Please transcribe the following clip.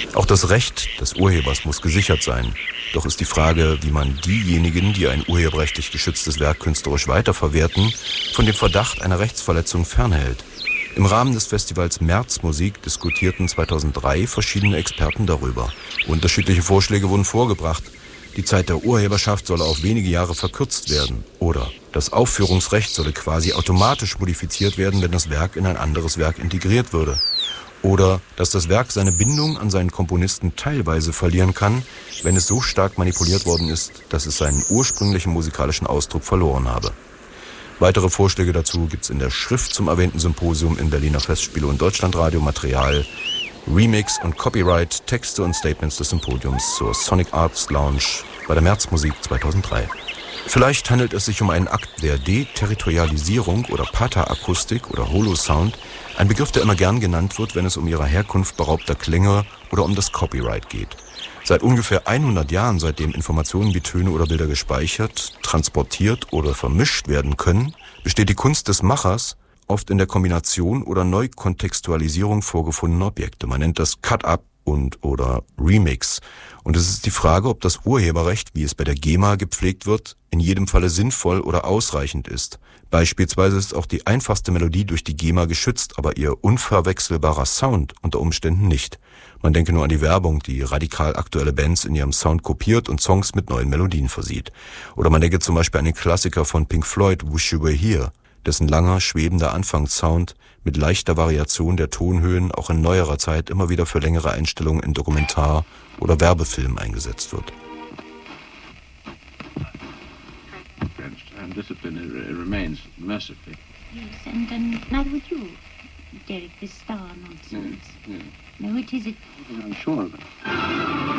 Auch das Recht des Urhebers muss gesichert sein. Doch ist die Frage, wie man diejenigen, die ein urheberrechtlich geschütztes Werk künstlerisch weiterverwerten, von dem Verdacht einer Rechtsverletzung fernhält. Im Rahmen des Festivals Märzmusik diskutierten 2003 verschiedene Experten darüber. Unterschiedliche Vorschläge wurden vorgebracht. Die Zeit der Urheberschaft solle auf wenige Jahre verkürzt werden. Oder das Aufführungsrecht solle quasi automatisch modifiziert werden, wenn das Werk in ein anderes Werk integriert würde. Oder dass das Werk seine Bindung an seinen Komponisten teilweise verlieren kann, wenn es so stark manipuliert worden ist, dass es seinen ursprünglichen musikalischen Ausdruck verloren habe. Weitere Vorschläge dazu gibt's in der Schrift zum erwähnten Symposium in Berliner Festspiele und Deutschlandradio. Material, Remix und Copyright, Texte und Statements des Symposiums zur Sonic Arts Lounge bei der Märzmusik 2003. Vielleicht handelt es sich um einen Akt der Deterritorialisierung oder Paterakustik oder Holosound, ein Begriff, der immer gern genannt wird, wenn es um ihre Herkunft beraubter Klänge oder um das Copyright geht. Seit ungefähr 100 Jahren, seitdem Informationen wie Töne oder Bilder gespeichert, transportiert oder vermischt werden können, besteht die Kunst des Machers oft in der Kombination oder Neukontextualisierung vorgefundener Objekte. Man nennt das Cut-Up oder Remix. Und es ist die Frage, ob das Urheberrecht, wie es bei der GEMA gepflegt wird, in jedem Falle sinnvoll oder ausreichend ist. Beispielsweise ist auch die einfachste Melodie durch die GEMA geschützt, aber ihr unverwechselbarer Sound unter Umständen nicht. Man denke nur an die Werbung, die radikal aktuelle Bands in ihrem Sound kopiert und Songs mit neuen Melodien versieht. Oder man denke zum Beispiel an den Klassiker von Pink Floyd, Wish You Were Here, dessen langer, schwebender Anfangssound mit leichter Variation der Tonhöhen auch in neuerer Zeit immer wieder für längere Einstellungen in Dokumentar- oder Werbefilmen eingesetzt wird. Discipline remains mercifully. Yes, and neither would you, Derek, this star nonsense. Yes. No, it isn't. I'm sure of it.